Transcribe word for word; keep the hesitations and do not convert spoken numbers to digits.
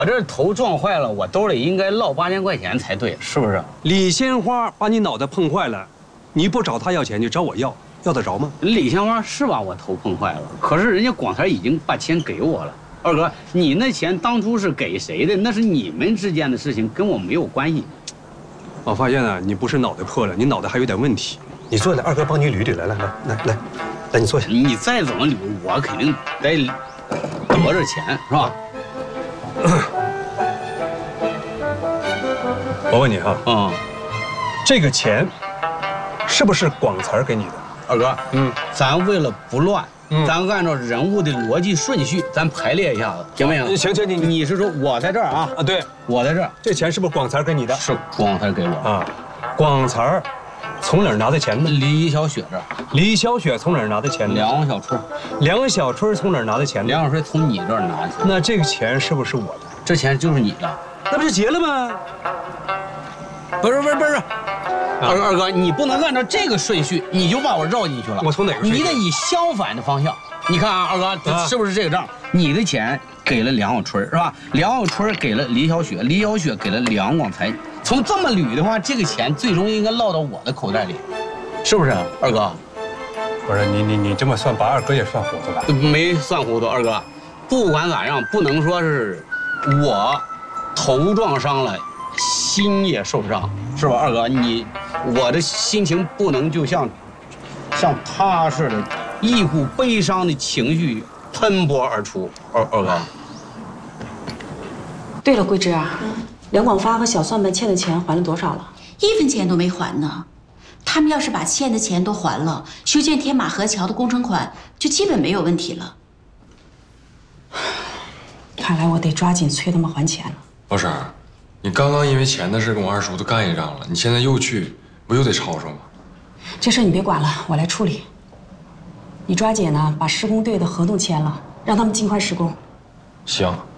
我这头撞坏了，我兜里应该落八千块钱才对，是不是？ 李鲜花把你脑袋碰坏了，你不找他要钱，就找我要，要得着吗？ 李鲜花是把我头碰坏了，可是人家广财已经把钱给我了。二哥，你那钱当初是给谁的？那是你们之间的事情，跟我没有关系。 我发现啊，你不是脑袋破了，你脑袋还有点问题。 你坐来，二哥帮你捋捋。来来来来来，来你坐下。 你再怎么捋，我肯定得得着钱，是吧？ 我问你哈， 嗯， 这个钱是不是广财给你的？ 二哥， 嗯， 咱为了不乱， 嗯， 咱按照人物的逻辑顺序，咱排列一下子，行不行？ 行行，你你是说我在这儿啊？ 啊，对， 我在这儿， 这钱是不是广财给你的？ 是广财给我啊，广财从哪儿拿的钱呢？ 李小雪这儿， 李小雪从哪儿拿的钱呢？ 梁小春， 梁小春从哪儿拿的钱呢？ 梁小春从你这儿拿去。 那这个钱是不是我的？ 这钱就是你的， 那不是结了吗？ 不是不是不是，二二哥，你不能按照这个顺序，你就把我绕进去了。 我从哪个顺序？ 你得以相反的方向。你看啊，二哥，这是不是这个账？你的钱给了梁小春是吧？梁小春给了李小雪，李小雪给了梁广财。从这么捋的话，这个钱最终应该落到我的口袋里，是不是，二哥？ 不是你你你这么算，把二哥也算糊涂了。 没算糊涂，二哥，不管咋样，不能说是我头撞伤了，心也受伤，是吧，二哥？你我的心情不能就像像他似的，一股悲伤的情绪喷薄而出，二二哥。 对了，桂枝啊。嗯梁广发和小算盘欠的钱还了多少了？ 一分钱都没还呢。他们要是把欠的钱都还了，修建天马河桥的工程款就基本没有问题了。 看来我得抓紧催他们还钱了。 老婶儿，你刚刚因为钱的事跟我二叔都干一仗了，你现在又去，不又得吵吵吗？ 这事你别管了，我来处理。你抓紧呢，把施工队的合同签了，让他们尽快施工。 行。